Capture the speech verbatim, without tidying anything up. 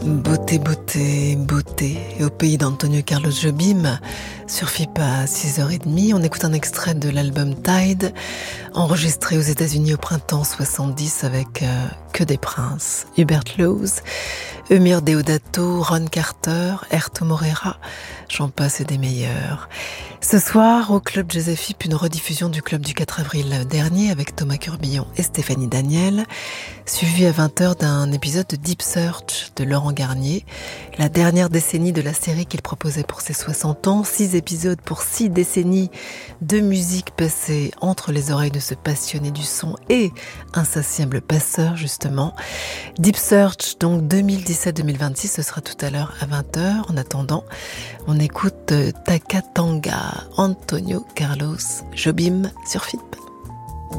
Beauté, beauté, beauté. Et au pays d'Antonio Carlos Jobim, sur F I P A à six heures trente, on écoute un extrait de l'album Tide, enregistré aux États-Unis au printemps soixante-dix avec euh, que des princes. Hubert Laws, Eumir Deodato, Ron Carter, Erto Moreira, j'en passe et des meilleurs. Ce soir, au Club Jazz F I P, une rediffusion du Club du quatre avril dernier avec Thomas Curbillon et Stéphanie Daniel, suivi à vingt heures d'un épisode de Deep Search de Laurent Garnier, la dernière décennie de la série qu'il proposait pour ses soixante ans, six épisodes pour six décennies de musique passée entre les oreilles de ce passionné du son et insatiable passeur justement. Deep Search, donc deux mille dix-sept deux mille vingt-six, ce sera tout à l'heure à vingt heures. En attendant, on écoute Takatanga, Antonio Carlos Jobim sur F I P.